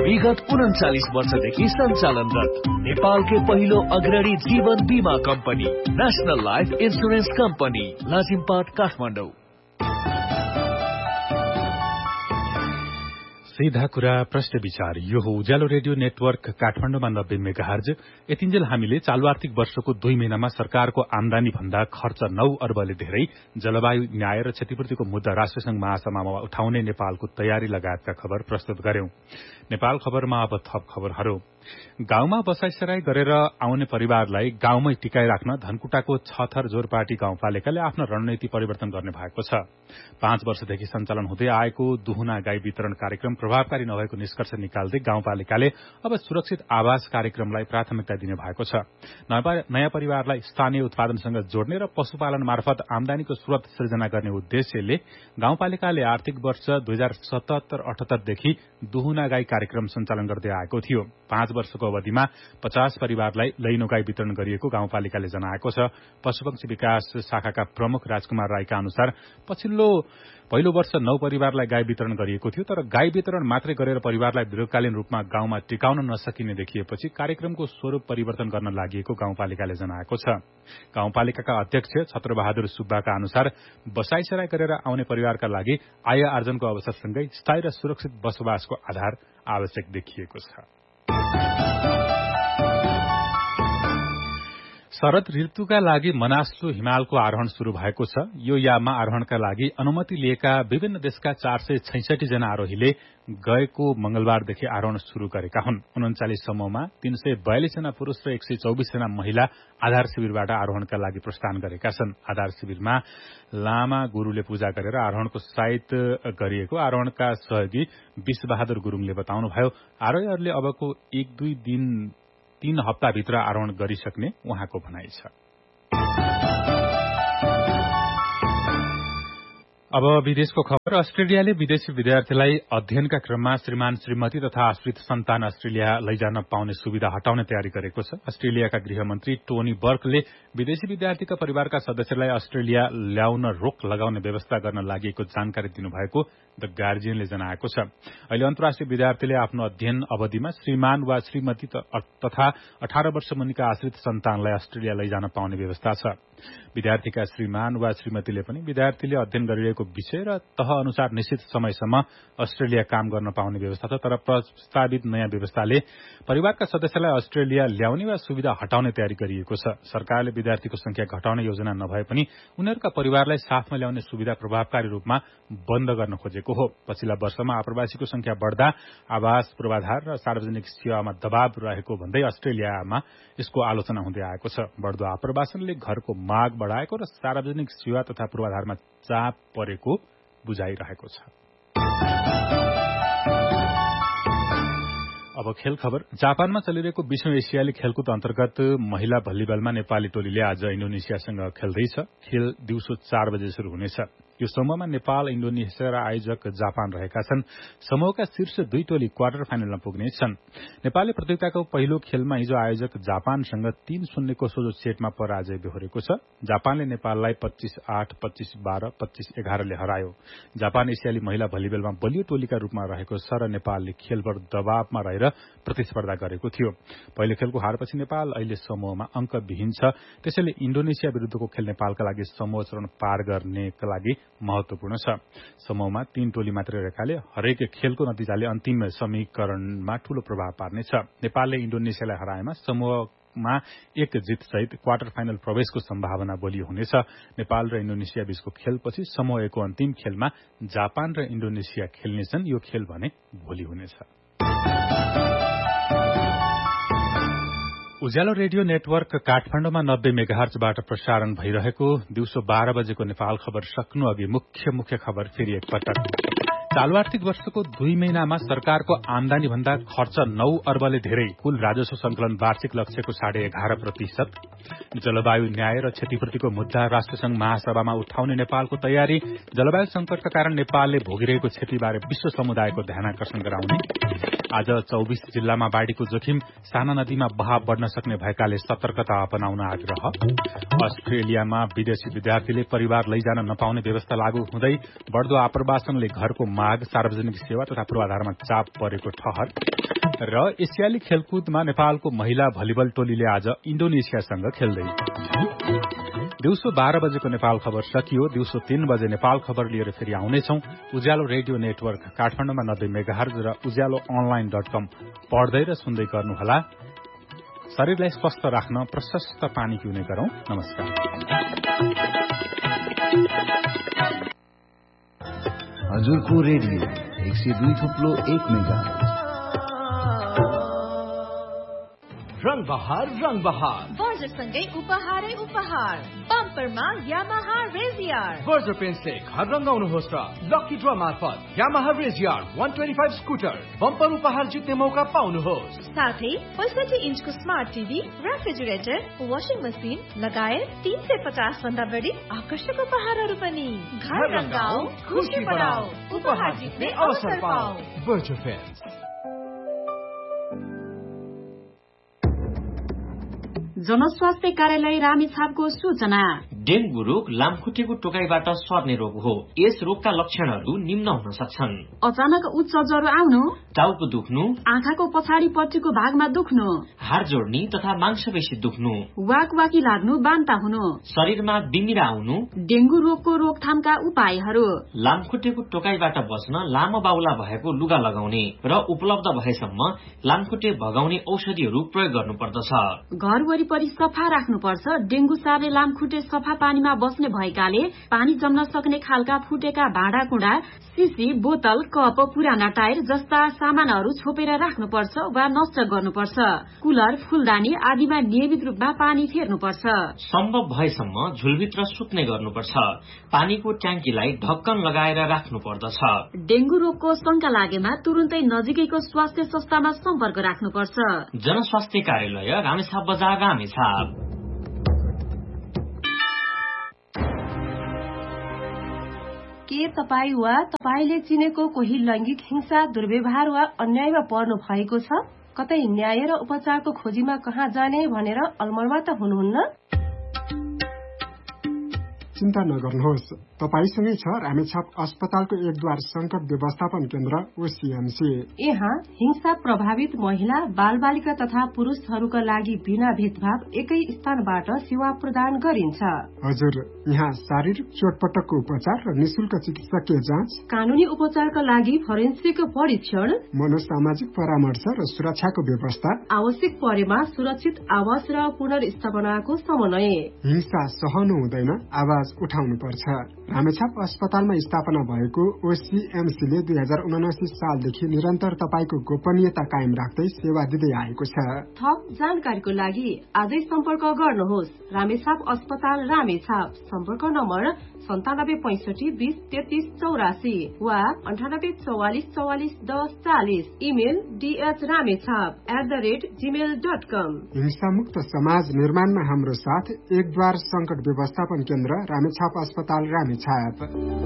विगत 39 वर्षदेखि सञ्चालनरत नेपालकै पहिलो अग्रणी जीवन बीमा company national life insurance company Lazimpat Kathmandu. सीधा कुरा प्रश्न विचार यो हो उज्यालो रेडियो नेटवर्क काठमाडौँमा 90 मेगाहर्ज। यतिन्जेल हामीले चालु आर्थिक वर्षको 2 महिनामा सरकारको आमदानी भन्दा खर्च 9 अर्बले धेरै, जलवायु न्याय र क्षतिपूर्तिको मुद्दा राष्ट्रसंघ महासभामा उठाउने नेपालको तयारी लगायतका खबर प्रस्तुत गर्यौं। नेपाल खबरमा अब थप खबरहरू। गाउँमा बसाइसराई गरेर आउने परिवारलाई गाउँमै टिकाइराख्न धनकुटाको छथर जोरपाटी गाउँपालिकाले आफ्नो रणनीति परिवर्तन गर्ने भएको छ। 5 वर्षदेखि सञ्चालन हुँदै आएको दुहुना गाई वितरण कार्यक्रम प्रभावकारी नभएको निष्कर्ष निकाल्दै गाउँपालिकाले अब सुरक्षित आवास कार्यक्रमलाई प्राथमिकता दिने भएको छ। नयाँ परिवारलाई स्थानीय उत्पादनसँग जोड्ने र पशुपालन मार्फत आमदानीको स्रोत सृजना गर्ने उद्देश्यले गाउँपालिकाले आर्थिक वर्ष 2077-78 देखि दुहुना गाई कार्यक्रम सञ्चालन गर्दै आएको थियो। 5 वर्षको अवधिमा 50 परिवारलाई लैनो गाई वितरण गरिएको गाउँपालिकाले जनाएको छ। पशुपक्षी विकास शाखाका प्रमुख राजकुमार राईका अनुसार पहिलो वर्ष 9 परिवारलाई गाई वितरण गरिएको थियो, तर गाई वितरण मात्रै गरेर परिवारलाई दीर्घकालीन रूपमा गाउँमा टिकाउन नसकिने देखिएपछि कार्यक्रमको स्वरूप परिवर्तन गर्न लागि गाउँपालिकाले जनाएको छ। गाउँपालिकाका अध्यक्ष छत्रबहादुर सुब्बाका अनुसार बसाइसराई गरेर आउने परिवारका लागि आय आर्जनको अवसरसँगै स्थायी र सुरक्षित बसोबासको आधार आवश्यक देखिएको छ। शरद ऋतुका लागि मनास्लु हिमालको आरोहण शुरू भएको छ। यो याममा आरोहणका लागि अनुमति लिएका विभिन्न देशका 466 जना आरोहीले गएको मंगलबारदेखि आरोहण शुरू गरेका हुन्। 39 समूहमा 342 जना पुरूष र 124 जना महिला आधार शिविरबाट आरोहणका लागि प्रस्थान गरेका छन्। आधार शिविरमा लामा गुरूले पूजा गरेर आरोहणको साइत गरिएको आरोहणका सहयोगी विश्वबहादुर गुरूङले बताउनुभयो। आरोहीहरूले अबको 1-2-3 हप्ताभित्र आरोहण गरिसक्ने उहाँको भनाइ छ। अब विदेशको खबर। अस्ट्रेलियाले विदेशी विद्यार्थीलाई अध्ययनका क्रममा श्रीमान श्रीमती तथा आश्रित सन्तान अस्ट्रेलिया लैजान पाउने सुविधा हटाउने तयारी गरेको छ। अस्ट्रेलियाका गृहमन्त्री टोनी बर्कले विदेशी विद्यार्थीका परिवारका सदस्यलाई अस्ट्रेलिया ल्याउन रोक लगाउने व्यवस्था गर्न लागि जानकारी दिनुभएको द गार्जियनले जनाएको छ। अहिले अन्तर्राष्ट्रिय विद्यार्थीले आफ्नो अध्ययन अवधिमा श्रीमान वा श्रीमती तथा 18 वर्ष मुनिका आश्रित सन्तानलाई अस्ट्रेलिया लैजान पाउने व्यवस्था छ। विद्यार्थीका श्रीमान वा श्रीमतीले पनि विद्यार्थीले अध्ययन गरिरहेको विषय र तह अनुसार निश्चित समयसम्म अस्ट्रेलिया काम गर्न पाउने व्यवस्था छ। तर प्रस्तावित नयाँ व्यवस्थाले परिवारका सदस्यलाई अस्ट्रेलिया ल्याउने वा सुविधा हटाउने तयारी गरिएको छ। सरकारले विद्यार्थीको संख्या घटाउने योजना नभए पनि उनीहरूका परिवारलाई साथमा ल्याउने सुविधा प्रभावकारी रूपमा बन्द गर्न खोजेको हो। पछिल्ला वर्षमा आप्रवासीको संख्या बढ्दा आवास, पूर्वाधार र सार्वजनिक सेवामा दबाव रहेको भन्दै अस्ट्रेलियामा यसको आलोचना हुँदै आएको छ। बढ्दो आप्रवासनले घरको माग बढ़ाएको र सार्वजनिक सेवा तथा पूर्वाधारमा चाप परेको बुझाइरहेको छ। अब खेल खबर। जापानमा चलिरहेको विश्व एसियाली खेलकुद अन्तर्गत महिला भलिबलमा नेपाली टोलीले आज इन्डोनेसियासँग खेल्दैछ। खेल दिउँसो 4 बजे शुरू हुनेछ। यो समूहमा नेपाल, इन्डोनेसिया र आयोजक जापान रहेका छन्। समूहका शीर्ष 2 टोली क्वार्टर फाइनलमा पुग्नेछन्। नेपालले प्रतियोगिताको पहिलो खेलमा हिजो आयोजक जापानसँग 3-0 को सोझो सेटमा पराजय बेहोरेको छ। जापानले नेपाललाई 25-8, 25-12, 25-11 ले हरायो। जापान एसियाली महिला भलिबलमा बलियो टोलीका रूपमा रहेको छ र नेपालले खेलभर दबावमा रहेर प्रतिस्पर्धा गरेको थियो। पहिलो खेलको हारपछि नेपाल अहिले समूहमा अंकविहीन छ। त्यसैले इन्डोनेसिया विरूद्धको खेल नेपालका लागि समूह चरण पार गर्नेका लागि महत्वपूर्ण छ। समूहमा 3 टोली मात्रै रहेकाले हरेक खेलको नतिजाले अन्तिम समीकरणमा ठूलो प्रभाव पार्नेछ। नेपालले इन्डोनेसियालाई हराएमा समूहमा 1 जित सहित क्वार्टर फाइनल प्रवेशको सम्भावना बलियो हुनेछ। नेपाल र इन्डोनेसिया बीचको खेलपछि समूह 1 को अन्तिम खेलमा जापान र इन्डोनेसिया खेल्नेछन्। यो खेल भने भोलि हुनेछ। उज्यालो रेडियो नेटवर्क काठमाडौँमा 90 मेगाहर्जबाट प्रसारण भइरहेको दिउँसो 12 बजेको नेपाल खबर सक्नु अघि मुख्य खबर फेरि एकपटक। चालु आर्थिक वर्षको 2 महिनामा सरकारको आमदानी भन्दा खर्च 9 अर्बले धेरै, कुल राजस्व संकलन वार्षिक लक्ष्यको 11.5%। जलवायु न्याय र क्षतिपूर्तिको मुद्दा राष्ट्रसंघ महासभामा उठाउने नेपालको तयारी। जलवायु संकटका कारण नेपालले भोगिरहेको क्षतिबारे विश्व समुदायको ध्यानाकर्षण गराउने। आज 24 जिल्लामा बाढ़ीको जोखिम, साना नदीमा बहाव बढ्न सक्ने भएकाले सतर्कता अपनाउन आग्रह। अस्ट्रेलियामा विदेशी विद्यार्थीले परिवार लैजान नपाउने व्यवस्था लागू हुँदै बढ्दो आप्रवासनले घरको माग, सार्वजनिक सेवा तथा पूर्वाधारमा चाप परेको ठहर। र एसियाली खेलकुदमा नेपालको महिला भलिबल टोलीले आज इन्डोनेसियासँग खेल्दै। दिउँसो 12 बजेको नेपाल खबर सकियो। दिउँसो 3 बजे नेपाल खबर लिएर फेरि आउनेछौं। उज्यालो रेडियो नेटवर्क काठमाडौँमा 90 मेगाहर्ज र उज्यालो online.com पढ्दै र सुन्दै गर्नुहोला। शरीरलाई स्वस्थ राख्न प्रशस्त पानी पिउने गरौं। नमस्कार। हजुरको रेडियो 102.1 मेगाहर्ज। रंग बहार वर्जसँगै उपहारै उपहार। बम्परमा यामाहा रेजियर। वर्जर पेन्ट्सले घर रंगाउनुहोस् र लकी ड्र मार्फत यामाहा रेजियर 125 स्कुटर बम्पर उपहार जित्ने मौका पाउनुहोस्। साथै 65 इन्चको smart TV, refrigerator, washing machine लगायत 350 भन्दा बढी आकर्षक उपहारहरू पनि। घर रंगाऊ, खुशी बढाऊ, उपहार जित्ने अवसर पाऊ। वर्जर पेन्ट्स। जनस्वास्थ्य कार्यालय रामेछापको सूचना। डेंगू रोग लामखुट्टेको टोकाइबाट सर्ने रोग हो। यस रोगका लक्षणहरू निम्न हुन सक्छन्: अचानक उच्च ज्वरो आउनु, टाउको दुख्नु, आँखाको पछाडिपट्टिको भागमा दुख्नु, हाड जोड्नी तथा मांसपेशी दुख्नु, वाकवाकी लाग्नु, बान्ता हुनु, शरीरमा बिमिरा आउनु। डेंगू रोगको रोकथामका उपायहरू: लामखुट्टेको टोकाइबाट बच्न लामो बाहुला भएको लुगा लगाउने र उपलब्ध भएसम्म लामखुट्टे भगाउने औषधिहरू प्रयोग गर्नुपर्दछ। घर वरिपरि सफा राख्नुपर्छ। डेंगू सार्ने लामखुट्टे सफा पानीमा बस्ने भएकाले पानी जम्न सक्ने खालका फुटेका भाँडाकुँडा, सिसी, बोतल, कप, पुराना टायर जस्ता सामानहरू छोपेर राख्नुपर्छ वा नष्ट गर्नुपर्छ। कुलर, फूलदानी आदिमा नियमित रूपमा पानी फेर्नुपर्छ। सम्भव भएसम्म झुलभित्र सुत्ने गर्नुपर्छ। पानीको ट्याङ्कीलाई ढक्कन लगाएर राख्नु पर्दछ। डेंगू रोगको शंका लागेमा तुरुन्तै नजिकैको स्वास्थ्य संस्थामा सम्पर्क राख्नुपर्छ। जनस्वास्थ्य कार्यालय रामेछाप बजार, रामेछाप। के तपाईँ वा तपाईले चिनेको कोही लैंगिक हिंसा, दुर्व्यवहार वा अन्यायमा पर्नु भएको छ? कतै न्याय र उपचारको खोजीमा कहाँ जाने भनेर अलमलमा त हुनुहुन्न? चिन्ता नगर्नुहोस्, तपाईसँगै छ रामेछाप अस्पतालको एकद्वार संकट व्यवस्थापन केन्द्र ओसीएमसी। यहाँ हिंसा प्रभावित महिला, बालबालिका तथा पुरुषहरूका लागि बिना भेदभाव एकै स्थानबाट सेवा प्रदान गरिन्छ। हजुर, यहाँ शारीरिक चोटपटकको उपचार र निशुल्क चिकित्सकीय जाँच, कानूनी उपचारका लागि फोरेन्सिक परीक्षण, मनोसामाजिक परामर्श र सुरक्षाको व्यवस्था, आवश्यक परेमा सुरक्षित आवास र पुनर्स्थापनाको समन्वय। हिंसा सहनु हुँदैन, आवाज उठाउनु पर्छ। रामेछाप अस्पतालमा स्थापना भएको ओसीएमसीले 2079 सालदेखि निरन्तर तपाईको गोपनीयता कायम राख्दै सेवा दिँदै आएको छ। थप जानकारीको लागि आजै सम्पर्क गर्नुहोस्। रामेछाप अस्पताल, रामेछाप। सम्पर्क नम्बर 9765203384 वा 9844441040। Email dhramechap@gmail.com। हिंसामुक्त समाज निर्माणमा हाम्रो साथ एकद्वार संकट व्यवस्थापन केन्द्र रामेछाप अस्पताल, रामेछाप।